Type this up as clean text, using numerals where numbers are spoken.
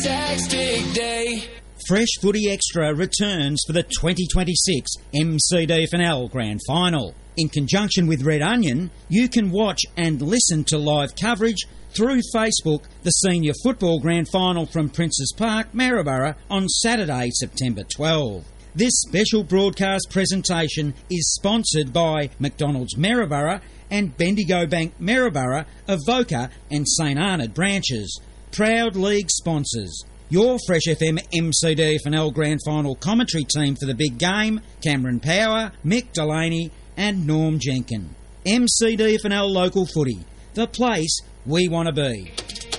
Big day. Fresh Footy Extra returns for the 2026 MCD Grand Final. In conjunction with Red Onion, you can watch and listen to live coverage through Facebook the Senior Football Grand Final from Princes Park, Maryborough on Saturday, September 12. This special broadcast presentation is sponsored by McDonald's Maryborough and Bendigo Bank Maryborough, Avoca and St Arnaud branches. Proud league sponsors. Your Fresh FM MCDFNL Grand Final commentary team for the big game, Cameron Power, Mick Delaney and Norm Jenkin. MCDFNL Local Footy, the place we want to be.